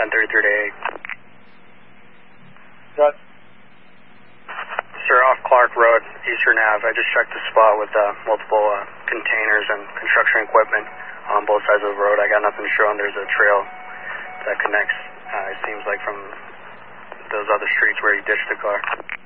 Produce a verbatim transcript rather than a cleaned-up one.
ten thirty-three to eight. Got. Sir, off Clark Road, Eastern Ave. I just checked the spot with uh, multiple uh, containers and construction equipment on both sides of the road. I got nothing showing. There's a trail that connects, uh, it seems like, from those other streets where he ditched the car.